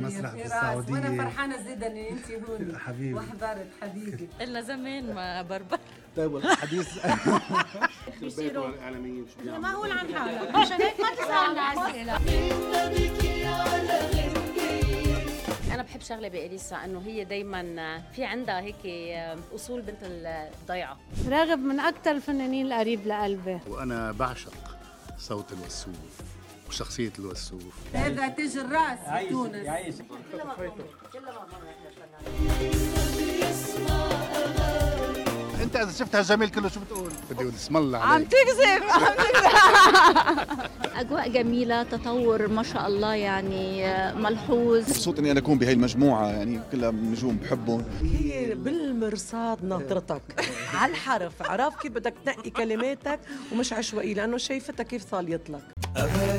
المسرح بالسعودية. وانا فرحانة زيدا ان انت هون حبيبي وحضرت حبيبي. إلا زمان ما بربر. طيب والحديث بيصيروا معقول عن حالك عشان هيك ما تسألنا أسئلة. أنا بحب شغلة بإليسا إنه هي دايماً في عندها هيك أصول بنت الضيعة. راغب من أكثر الفنانين القريب لقلبي. وأنا بعشق صوت الوسوف وشخصية الوسوف. هذا تاج الراس بتونس. أنت إذا شفتها جميل كله شو بتقول؟ بدي أقول اسم الله عليك. عم تكذب. أجواء جميلة، تطور ما شاء الله يعني ملحوظ. مبسوط إني أنا أكون بهاي المجموعة، يعني كلها نجوم بحبهم. هي بالمرصاد ناطرتك على الحرف، عرف كيف بدك تنقي كلماتك ومش عشوائي، لأنه شايفتها كيف صاليت لك.